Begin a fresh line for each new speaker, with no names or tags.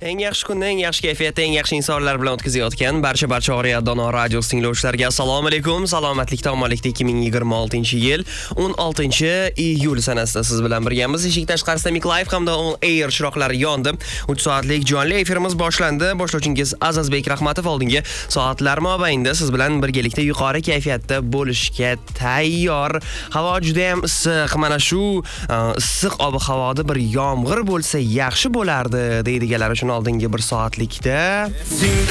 Eng yaxshi kunni, eng yaxshi kayfiyatda, eng yaxshi insonlar bilan o'tkazayotgan barcha Oriyat Dono radio tinglovchilariga assalomu alaykum. Salomatlikda, omonlikda 2026-yil 16-iyul sanasida siz bilan birgamiz. Eshik tashqarisida Mic Live hamda On Air chiroqlari yondi. 3 soatlik jonli efirimiz boshlandi. Boshlovchingiz Azizbek Rahmatov oldingi soatlar mobaynida siz bilan birgalikda yuqori kayfiyatda bo'lishga tayyor. Havo juda ham issiq. Mana shu issiq ob-havoda bir yomg'ir bo'lsa yaxshi bo'lardi deydiganlar uchun oldingi bir soatlikda